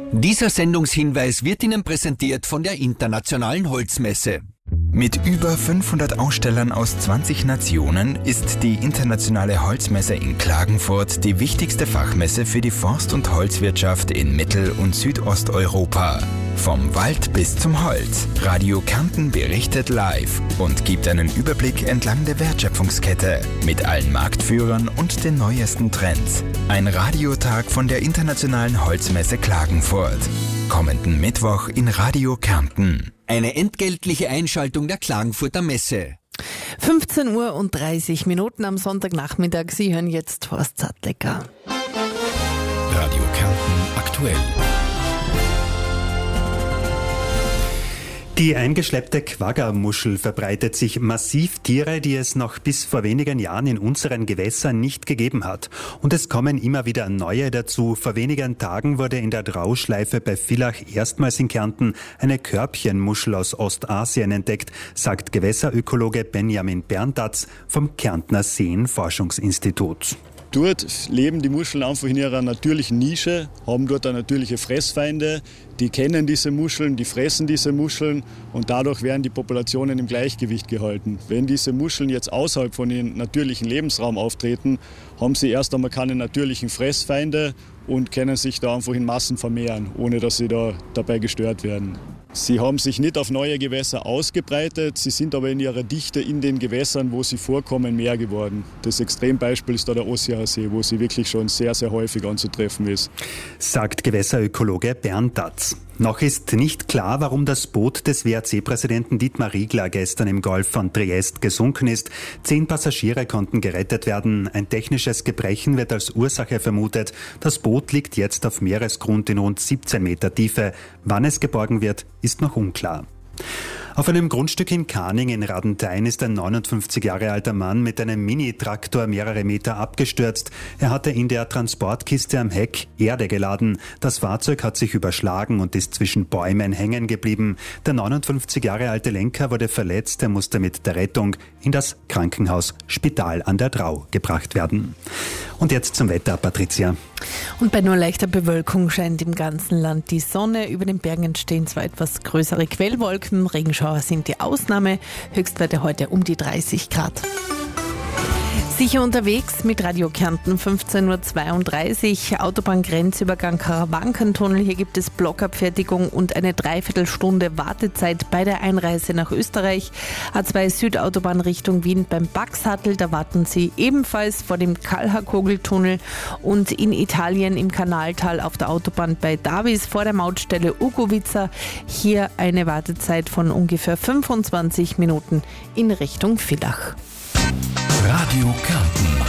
Dieser Sendungshinweis wird Ihnen präsentiert von der Internationalen Holzmesse. Mit über 500 Ausstellern aus 20 Nationen ist die Internationale Holzmesse in Klagenfurt die wichtigste Fachmesse für die Forst- und Holzwirtschaft in Mittel- und Südosteuropa. Vom Wald bis zum Holz. Radio Kärnten berichtet live und gibt einen Überblick entlang der Wertschöpfungskette mit allen Marktführern und den neuesten Trends. Ein Radiotag von der Internationalen Holzmesse Klagenfurt. Kommenden Mittwoch in Radio Kärnten. Eine entgeltliche Einschaltung der Klagenfurter Messe. 15:30 Uhr am Sonntagnachmittag. Sie hören jetzt Horst Sattlecker. Radio Kärnten aktuell. Die eingeschleppte Quagga-Muschel verbreitet sich massiv. Tiere, die es noch bis vor wenigen Jahren in unseren Gewässern nicht gegeben hat. Und es kommen immer wieder neue dazu. Vor wenigen Tagen wurde in der Drauschleife bei Villach erstmals in Kärnten eine Körbchenmuschel aus Ostasien entdeckt, sagt Gewässerökologe Benjamin Berntatz vom Kärntner Seenforschungsinstitut. Dort leben die Muscheln einfach in ihrer natürlichen Nische, haben dort auch natürliche Fressfeinde, die kennen diese Muscheln, die fressen diese Muscheln und dadurch werden die Populationen im Gleichgewicht gehalten. Wenn diese Muscheln jetzt außerhalb von ihrem natürlichen Lebensraum auftreten, haben sie erst einmal keine natürlichen Fressfeinde und können sich da einfach in Massen vermehren, ohne dass sie da dabei gestört werden. Sie haben sich nicht auf neue Gewässer ausgebreitet, sie sind aber in ihrer Dichte in den Gewässern, wo sie vorkommen, mehr geworden. Das Extrembeispiel ist da der Ossiacher See, wo sie wirklich schon sehr, sehr häufig anzutreffen ist. Sagt Gewässerökologe Berntatz. Noch ist nicht klar, warum das Boot des WRC-Präsidenten Dietmar Riegler gestern im Golf von Triest gesunken ist. 10 Passagiere konnten gerettet werden. Ein technisches Gebrechen wird als Ursache vermutet. Das Boot liegt jetzt auf Meeresgrund in rund 17 Meter Tiefe. Wann es geborgen wird, ist noch unklar. Auf einem Grundstück in Kahning in Radenthein ist ein 59 Jahre alter Mann mit einem Mini-Traktor mehrere Meter abgestürzt. Er hatte in der Transportkiste am Heck Erde geladen. Das Fahrzeug hat sich überschlagen und ist zwischen Bäumen hängen geblieben. Der 59 Jahre alte Lenker wurde verletzt. Er musste mit der Rettung in das Krankenhaus Spital an der Drau gebracht werden. Und jetzt zum Wetter, Patricia. Und bei nur leichter Bewölkung scheint im ganzen Land die Sonne. Über den Bergen entstehen zwar etwas größere Quellwolken, Regenschauer sind die Ausnahme. Höchstwerte heute um die 30 Grad. Sicher unterwegs mit Radio Kärnten 15:32 Uhr. Autobahngrenzübergang Karawankentunnel. Hier gibt es Blockabfertigung und eine Dreiviertelstunde Wartezeit bei der Einreise nach Österreich. A2 Südautobahn Richtung Wien beim Baxhattel. Da warten Sie ebenfalls vor dem Kalhakogeltunnel. Und in Italien im Kanaltal auf der Autobahn bei Davis vor der Mautstelle Ugovica. Hier eine Wartezeit von ungefähr 25 Minuten in Richtung Villach. Radio Kärnten.